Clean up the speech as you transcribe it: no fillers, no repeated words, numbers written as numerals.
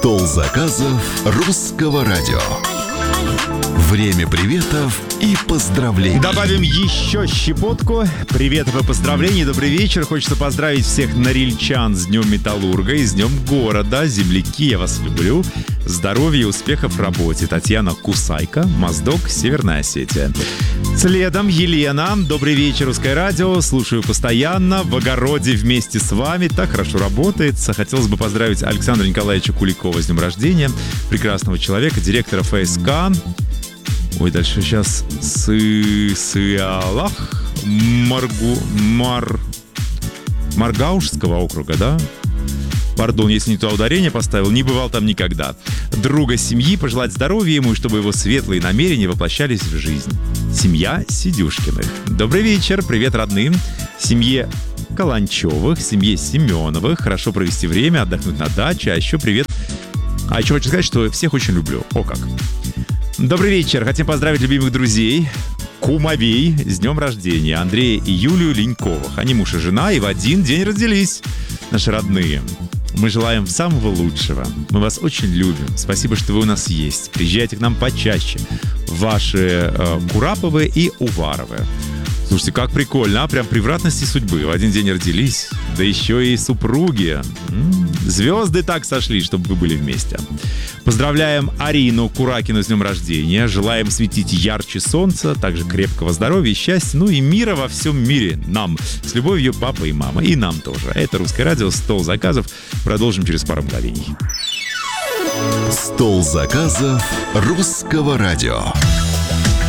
Стол заказов русского радио. Время приветов и поздравлений. Добавим еще щепотку приветов и поздравлений. Добрый вечер. Хочется поздравить всех норильчан с Днем Металлурга и с Днем города. Земляки, я вас люблю. Здоровья и успехов в работе. Татьяна Кусайка, Моздок, Северная Осетия. Следом Елена. Добрый вечер, Русское радио. Слушаю постоянно. В огороде вместе с вами. Так хорошо работает. Хотелось бы поздравить Александра Николаевича Куликова с днем рождения. Прекрасного человека, директора ФСК. Ой, дальше сейчас Сыалах Маргаушского округа, да? Пардон, если не то ударение поставил, не бывал там никогда. Друга семьи, пожелать здоровья ему, и чтобы его светлые намерения воплощались в жизнь. Семья Сидюшкиных. Добрый вечер, привет родным. Семье Каланчевых, семье Семеновых. Хорошо провести время, отдохнуть на даче. А еще привет. А еще хочу сказать, что всех очень люблю. О как. Добрый вечер. Хотим поздравить любимых друзей, кумовей с днем рождения. Андрея и Юлию Леньковых. Они муж и жена, и в один день родились. Наши родные. Мы желаем самого лучшего. Мы вас очень любим. Спасибо, что вы у нас есть. Приезжайте к нам почаще. Ваши Кураповы и Уваровы. Слушайте, как прикольно, а? Прям превратности судьбы. В один день родились. Да еще и супруги. Звезды так сошли, чтобы вы были вместе. Поздравляем Арину Куракину с днем рождения. Желаем светить ярче солнца, также крепкого здоровья, счастья, ну и мира во всем мире. Нам. С любовью, папа и мама. И нам тоже. Это Русское радио, стол заказов. Продолжим через пару мгновений. Стол заказов русского радио.